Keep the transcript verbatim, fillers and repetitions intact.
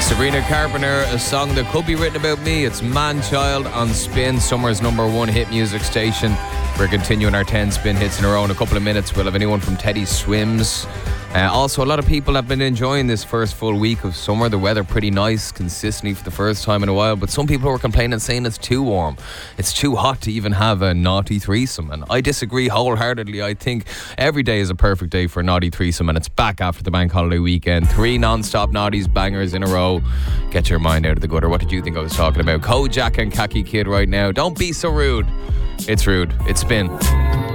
Sabrina Carpenter, a song that could be written about me. It's Man-Child on Spin, Summer's number one hit music station. We're continuing our ten Spin hits in a row. In a couple of minutes, we'll have anyone from Teddy Swims. Uh, also, a lot of people have been enjoying this first full week of summer. The weather pretty nice, consistently for the first time in a while. But some people were complaining, saying it's too warm. It's too hot to even have a naughty threesome. And I disagree wholeheartedly. I think every day is a perfect day for a naughty threesome. And it's back after the bank holiday weekend. Three non-stop naughties bangers in a row. Get your mind out of the gutter. What did you think I was talking about? Kojak and Khaki Kid right now. Don't be so rude. It's rude. It's Spin.